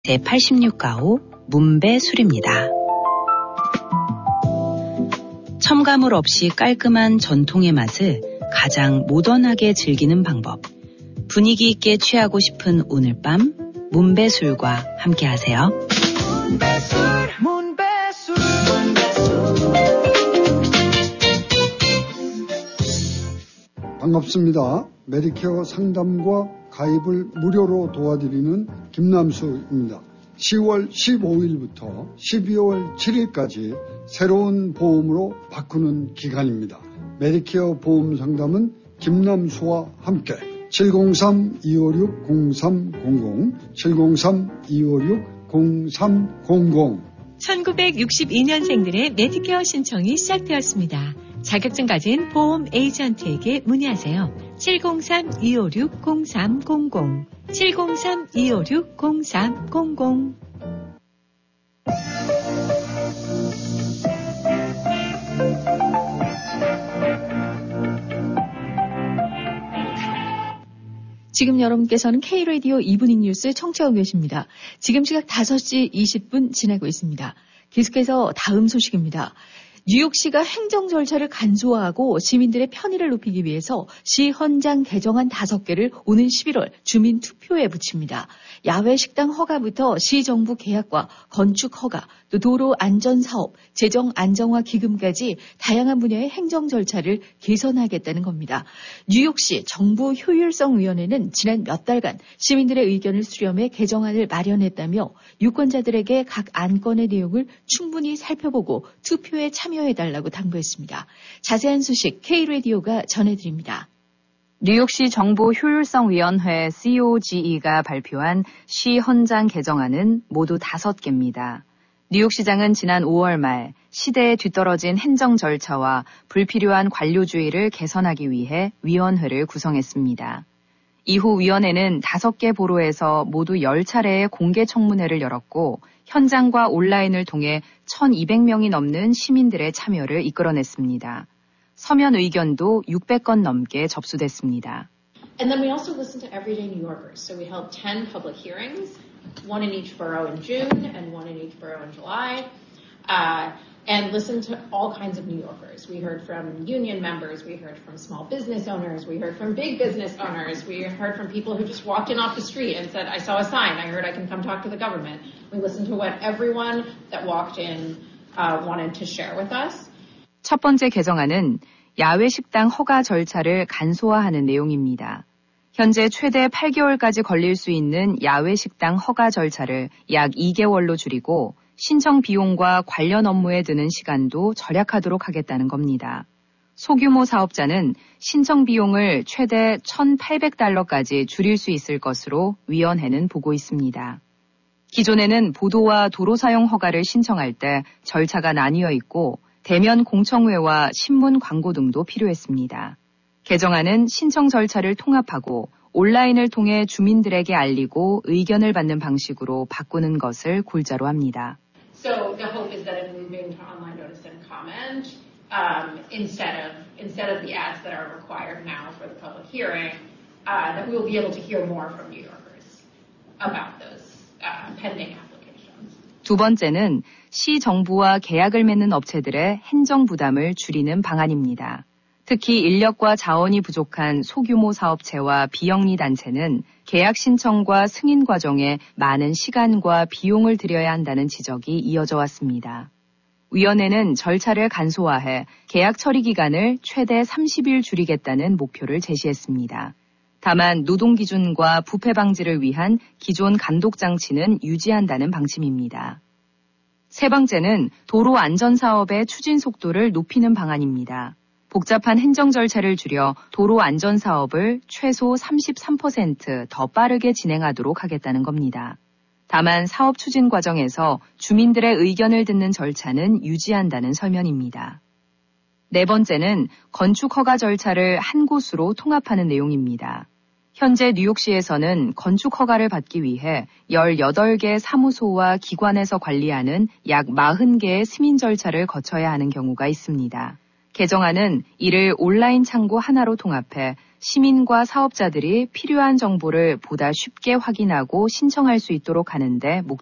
제86가호 문배술입니다. 첨가물 없이 깔끔한 전통의 맛을 가장 모던하게 즐기는 방법. 분위기 있게 취하고 싶은 오늘 밤 문배술과 함께하세요. 문배술. 반갑습니다. 메디케어 상담과 가입을 무료로 도와드리는 김남수입니다. 10월 15일부터 12월 7일까지 새로운 보험으로 바꾸는 기간입니다. 메디케어 보험 상담은 김남수와 함께 703-256-0300 703-256-0300 1962년생들의 메디케어 신청이 시작되었습니다. 자격증 가진 보험 에이전트에게 문의하세요. 703-256-0300 703-256-0300 지금 여러분께서는 K-라디오 이브닝 뉴스 청취하고 계십니다. 지금 시각 5시 20분 지나고 있습니다. 계속해서 다음 소식입니다. 뉴욕시가 행정 절차를 간소화하고 시민들의 편의를 높이기 위해서 시 헌장 개정안 5개를 오는 11월 주민 투표에 붙입니다. 야외 식당 허가부터 시정부 계약과 건축 허가, 또 도로 안전 사업, 재정 안정화 기금까지 다양한 분야의 행정 절차를 개선하겠다는 겁니다. 뉴욕시 정부 효율성 위원회는 지난 몇 달간 시민들의 의견을 수렴해 개정안을 마련했다며 유권자들에게 각 안건의 내용을 충분히 살펴보고 투표에 참여해달라고 당부했습니다. 자세한 소식 K-라디오가 전해드립니다. 뉴욕시 정부 효율성위원회 COGE가 발표한 시 헌장 개정안은 모두 5개입니다. 뉴욕시장은 지난 5월 말 시대에 뒤떨어진 행정 절차와 불필요한 관료주의를 개선하기 위해 위원회를 구성했습니다. 이후 위원회는 5개 보로에서 모두 10차례의 공개 청문회를 열었고 현장과 온라인을 통해 1,200명이 넘는 시민들의 참여를 이끌어냈습니다. 서면 의견도 600건 넘게 접수됐습니다. And then we also listened to everyday New Yorkers. So we held 10 public hearings, one in each borough in June and one in each borough in July, and listened to all kinds of New Yorkers. We heard from union members, we heard from small business owners, we heard from big business owners, we heard from people who just walked in off the street and said, I saw a sign, I heard I can come talk to the government. We listened to what everyone that walked in wanted to share with us. 첫 번째 개정안은 야외 식당 허가 절차를 간소화하는 내용입니다. 현재 최대 8개월까지 걸릴 수 있는 야외 식당 허가 절차를 약 2개월로 줄이고 신청 비용과 관련 업무에 드는 시간도 절약하도록 하겠다는 겁니다. 소규모 사업자는 신청 비용을 최대 $1,800까지 줄일 수 있을 것으로 위원회는 보고 있습니다. 기존에는 보도와 도로 사용 허가를 신청할 때 절차가 나뉘어 있고 대면 공청회와 신문 광고 등도 필요했습니다. 개정안은 신청 절차를 통합하고 온라인을 통해 주민들에게 알리고 의견을 받는 방식으로 바꾸는 것을 골자로 합니다. So the hope is that in moving to online notice and comment, instead of the ads that are required now for the public hearing, that we will be able to hear more from New Yorkers about those pending applications. 두 번째는 시 정부와 계약을 맺는 업체들의 행정 부담을 줄이는 방안입니다. 특히 인력과 자원이 부족한 소규모 사업체와 비영리 단체는 계약 신청과 승인 과정에 많은 시간과 비용을 들여야 한다는 지적이 이어져 왔습니다. 위원회는 절차를 간소화해 계약 처리 기간을 최대 30일 줄이겠다는 목표를 제시했습니다. 다만 노동 기준과 부패 방지를 위한 기존 감독 장치는 유지한다는 방침입니다. 세 번째는 도로 안전 사업의 추진 속도를 높이는 방안입니다. 복잡한 행정 절차를 줄여 도로 안전 사업을 최소 33% 더 빠르게 진행하도록 하겠다는 겁니다. 다만 사업 추진 과정에서 주민들의 의견을 듣는 절차는 유지한다는 설명입니다. 네 번째는 건축 허가 절차를 한 곳으로 통합하는 내용입니다. 현재 뉴욕시에서는 건축 허가를 받기 위해 18개 사무소와 기관에서 관리하는 약 40개의 승인 절차를 거쳐야 하는 경우가 있습니다. 개정안은 이를 온라인 창구 하나로 통합해 시민과 사업자들이 필요한 정보를 보다 쉽게 확인하고 신청할 수 있도록 하는 데